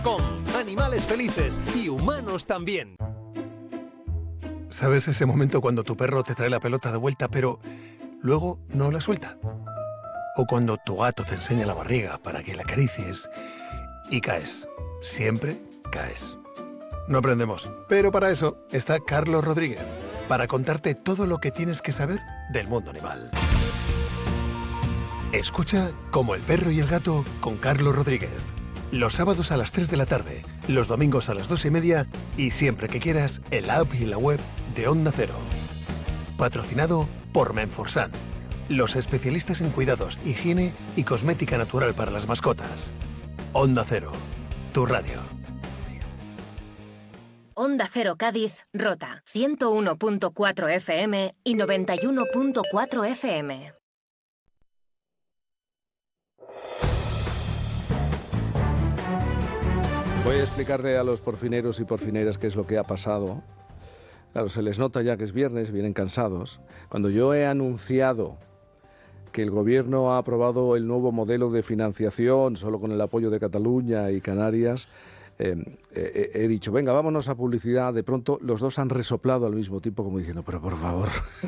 con animales felices y humanos también. ¿Sabes ese momento cuando tu perro te trae la pelota de vuelta pero luego no la suelta? O cuando tu gato te enseña la barriga para que la acaricies y caes. Siempre caes. No aprendemos, pero para eso está Carlos Rodríguez, para contarte todo lo que tienes que saber del mundo animal. Escucha Como el perro y el gato con Carlos Rodríguez. Los sábados a las 3 de la tarde, los domingos a las 2:30 y siempre que quieras en la app y en la web de Onda Cero. Patrocinado por Menforsan, los especialistas en cuidados, higiene y cosmética natural para las mascotas. Onda Cero, tu radio. Onda Cero Cádiz, Rota, 101.4 FM y 91.4 FM. Voy a explicarle a los porfineros y porfineras qué es lo que ha pasado. Claro, se les nota ya que es viernes, vienen cansados. Cuando yo he anunciado que el gobierno ha aprobado el nuevo modelo de financiación, solo con el apoyo de Cataluña y Canarias, he dicho, venga, vámonos a publicidad. De pronto los dos han resoplado al mismo tiempo como diciendo, pero por favor,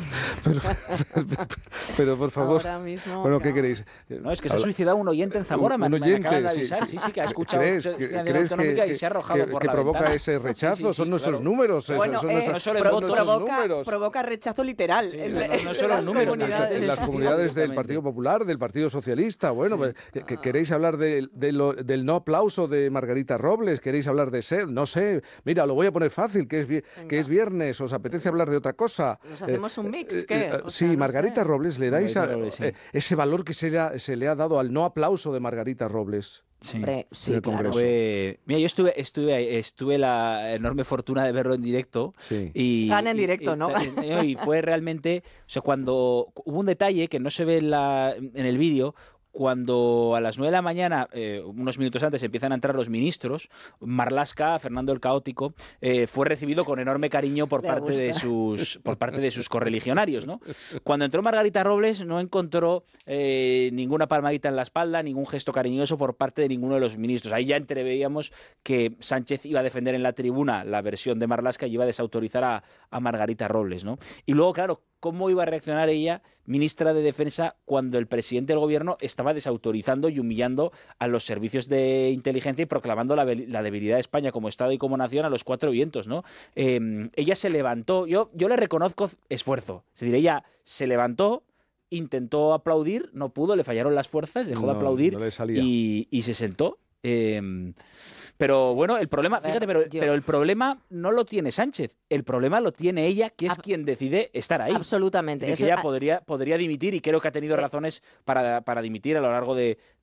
pero por favor. Ahora mismo, bueno, ¿qué queréis? No, es que se ha suicidado un oyente en Zamora, un oyente, me acaban de avisar, sí, que ha escuchado ¿Crees autonómica y se ha arrojado por que la provoca ventana. ese rechazo? Sí, son nuestros claro. números. Bueno, no solo es voto, provoca rechazo literal. Sí, entre no solo las números, comunidades. En las comunidades del Partido Popular, del Partido Socialista. Bueno, pues, ¿queréis hablar del no aplauso de Margarita Robles? ¿Queréis hablar de SER? No sé. Mira, lo voy a poner fácil, que es viernes. ¿Os apetece hablar de otra cosa? ¿Nos hacemos un mix? ¿Qué? Sí, no Margarita sé. Robles, ¿le dais ese valor que se le ha dado al no aplauso de Margarita Robles? Sí, hombre, sí, claro. Mira, yo estuve la enorme fortuna de verlo en directo. Sí. Gana en directo, ¿no? Y fue realmente, o sea, cuando hubo un detalle que no se ve en el vídeo. Cuando a las 9 de la mañana, unos minutos antes, empiezan a entrar los ministros, Marlaska, Fernando el Caótico, fue recibido con enorme cariño por parte de sus correligionarios, ¿no? Cuando entró Margarita Robles no encontró ninguna palmadita en la espalda, ningún gesto cariñoso por parte de ninguno de los ministros. Ahí ya entreveíamos que Sánchez iba a defender en la tribuna la versión de Marlaska y iba a desautorizar a Margarita Robles, ¿no? Y luego, claro, ¿cómo iba a reaccionar ella, ministra de Defensa, cuando el presidente del gobierno estaba desautorizando y humillando a los servicios de inteligencia y proclamando la debilidad de España como Estado y como nación a los cuatro vientos, ¿no? Ella se levantó, yo le reconozco esfuerzo, es decir, ella se levantó, intentó aplaudir, no pudo, le fallaron las fuerzas, dejó de aplaudir y se sentó. Pero bueno, el problema, fíjate, pero el problema no lo tiene Sánchez, el problema lo tiene ella, que es quien decide estar ahí. Absolutamente. Es decir, que ella podría dimitir y creo que ha tenido razones para dimitir a lo largo de